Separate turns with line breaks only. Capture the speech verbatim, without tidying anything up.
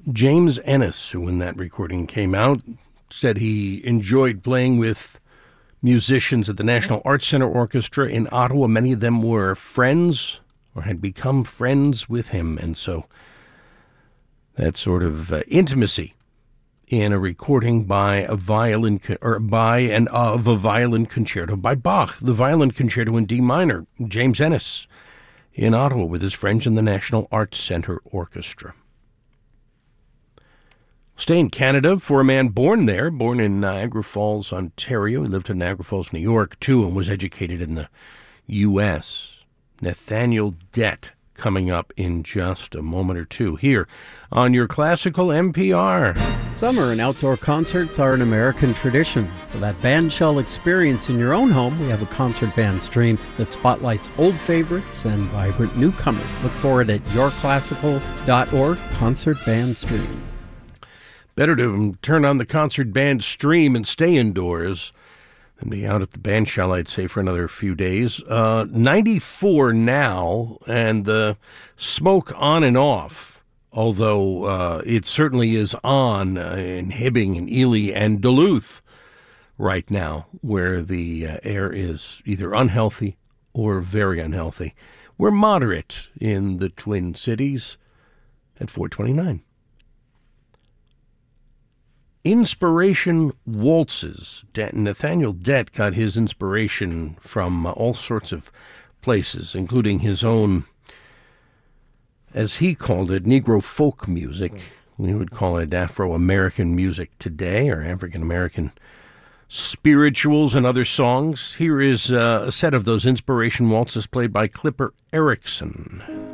James Ennis, who when that recording came out, said he enjoyed playing with musicians at the National Arts Centre Orchestra in Ottawa. Many of them were friends or had become friends with him. And so that sort of uh, intimacy in a recording by a violin, or by and of a violin concerto by Bach, the violin concerto in D minor, James Ennis, in Ottawa with his friends in the National Arts Centre Orchestra. Stay in Canada for a man born there, born in Niagara Falls, Ontario. He lived in Niagara Falls, New York, too, and was educated in the U S Nathaniel Dett, coming up in just a moment or two here on your Classical N P R.
Summer and outdoor concerts are an American tradition. For that bandshell experience in your own home, we have a concert band stream that spotlights old favorites and vibrant newcomers. Look for it at your classical dot org, Concert Band Stream.
Better to turn on the concert band stream and stay indoors than be out at the bandshell, I'd say, for another few days. Uh, ninety-four now, and the smoke on and off, although uh, it certainly is on uh, in Hibbing and Ely and Duluth right now, where the uh, air is either unhealthy or very unhealthy. We're moderate in the Twin Cities at four twenty-nine. Inspiration waltzes. Nathaniel Dett got his inspiration from all sorts of places, including his own, as he called it, Negro folk music. We would call it Afro-American music today, or African-American spirituals and other songs. Here is uh, a set of those inspiration waltzes played by Clipper Erickson.